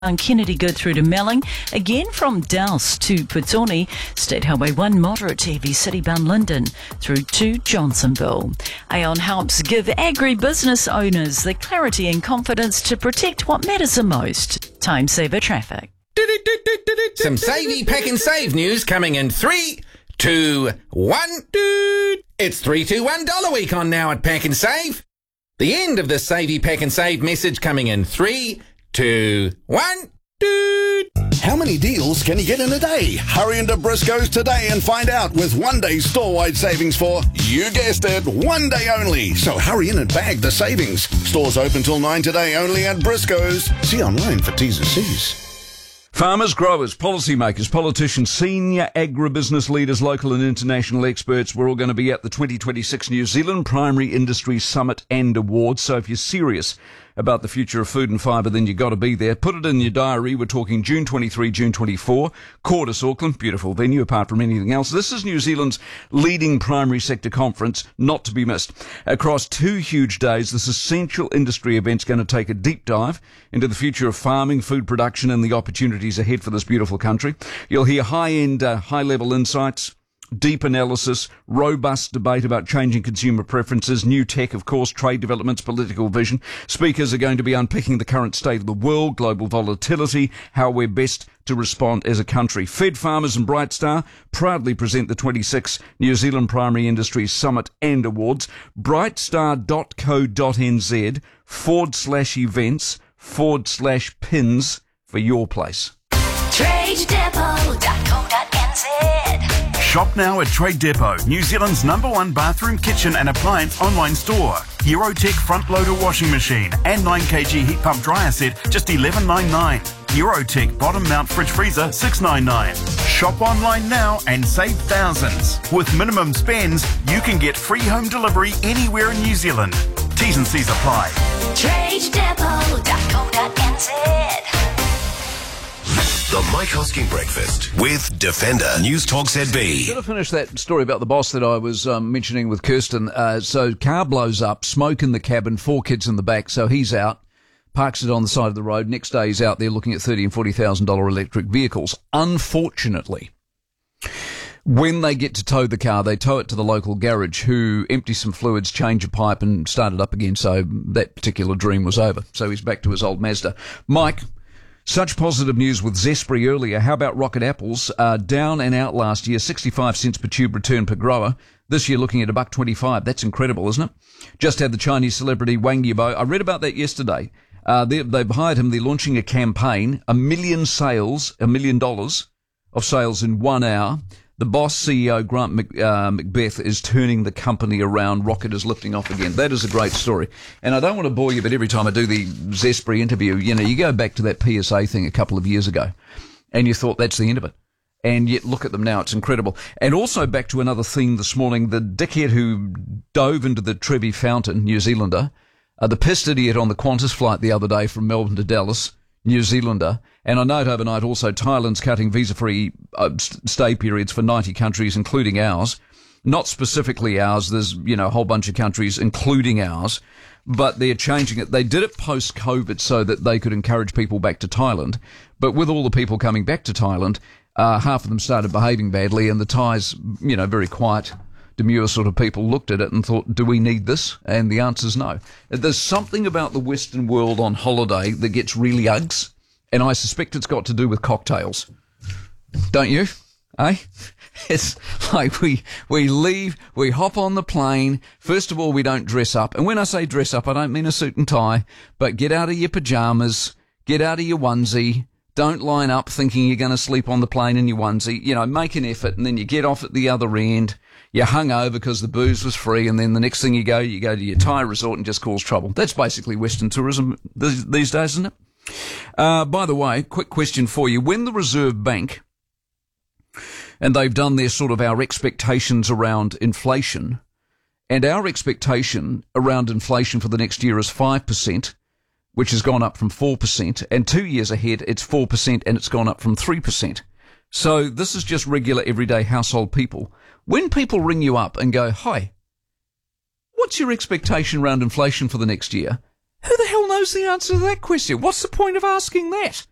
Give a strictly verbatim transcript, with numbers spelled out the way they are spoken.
On Kennedy Good through to Melling, again from Dowse to Putoni, State Highway one moderate to heavy city-bound Linden through to Johnsonville. Aon helps give agri-business owners the clarity and confidence to protect what matters the most. Time saver traffic. Some savey pack and save news coming in three, two, one. It's three two one dollar week on now at Pack and Save. The end of the savey pack and save message coming in three, two, one. How many deals can you get in a day? Hurry into Briscoe's today and find out with one day's store-wide savings for, you guessed it, one day only. So hurry in and bag the savings. Stores open till nine today only at Briscoe's. See online for T's and C's. Farmers, growers, policymakers, politicians, senior agribusiness leaders, local and international experts, we're all going to be at the twenty twenty-six New Zealand Primary Industry Summit and Awards. So if you're serious about the future of food and fibre, then you've got to be there. Put it in your diary. We're talking June twenty-third, June twenty-fourth. Cordis, Auckland, beautiful venue apart from anything else. This is New Zealand's leading primary sector conference, not to be missed. Across two huge days, this essential industry event's going to take a deep dive into the future of farming, food production and the opportunities ahead for this beautiful country. You'll hear high-end, uh, high-level insights, deep analysis, robust debate about changing consumer preferences, new tech, of course, trade developments, political vision. Speakers are going to be unpicking the current state of the world, global volatility, how we're best to respond as a country. Fed Farmers and Brightstar proudly present the twenty-sixth New Zealand Primary Industry Summit and Awards. brightstar.co.nz forward slash events forward slash pins for your place. trade depot dot co dot n z. Shop now at Trade Depot, New Zealand's number one bathroom, kitchen and appliance online store. Eurotech front loader washing machine and nine kilogram heat pump dryer set, just eleven ninety-nine. Eurotech bottom mount fridge freezer, six ninety-nine. Shop online now and save thousands. With minimum spends, you can get free home delivery anywhere in New Zealand. T's and C's apply. trade depot dot co dot n z. The Mike Hosking Breakfast with Defender News Talk Z B. Going to finish that story about the boss that I was um, mentioning with Kirsten. Uh, so car blows up, smoke in the cabin, four kids in the back. So he's out, parks it on the side of the road. Next day he's out there looking at thirty and forty thousand dollar electric vehicles. Unfortunately, when they get to tow the car, they tow it to the local garage, who empty some fluids, change a pipe, and start it up again. So that particular dream was over. So he's back to his old Mazda. Mike. Such positive news with Zespri earlier. How about Rocket Apples? Uh, down and out last year, sixty-five cents per tube return per grower. This year looking at a buck twenty-five. That's incredible, isn't it? Just had the Chinese celebrity Wang Yibo. I read about that yesterday. Uh, they, they've hired him. They're launching a campaign, a million sales, a million dollars of sales in one hour. The boss, C E O Grant Mc, uh, Macbeth, is turning the company around. Rocket is lifting off again. That is a great story. And I don't want to bore you, but every time I do the Zespri interview, you know, you go back to that P S A thing a couple of years ago, and you thought that's the end of it. And yet look at them now. It's incredible. And also back to another theme this morning, the dickhead who dove into the Trevi Fountain, New Zealander, uh, the pissed idiot on the Qantas flight the other day from Melbourne to Dallas, New Zealander. And I note overnight also Thailand's cutting visa-free uh, stay periods for ninety countries, including ours. Not specifically ours. There's, you know, a whole bunch of countries, including ours. But they're changing it. They did it post-COVID so that they could encourage people back to Thailand. But with all the people coming back to Thailand, uh, half of them started behaving badly, and the Thais, you know, very quiet, demure sort of people looked at it and thought, do we need this? And the answer's no. There's something about the Western world on holiday that gets really uggs, and I suspect it's got to do with cocktails. Don't you? Eh? It's like we, we leave, we hop on the plane. First of all, we don't dress up. And when I say dress up, I don't mean a suit and tie, but get out of your pajamas, get out of your onesie. Don't line up thinking you're going to sleep on the plane in your onesie. You know, make an effort, and then you get off at the other end. You're hungover because the booze was free, and then the next thing you go, you go to your Thai resort and just cause trouble. That's basically Western tourism these, these days, isn't it? Uh, by the way, quick question for you. When the Reserve Bank, and they've done their sort of our expectations around inflation, and our expectation around inflation for the next year is five percent, which has gone up from four percent, and two years ahead it's four percent and it's gone up from three percent. So this is just regular everyday household people. When people ring you up and go, hi, what's your expectation around inflation for the next year? Who the hell knows the answer to that question? What's the point of asking that?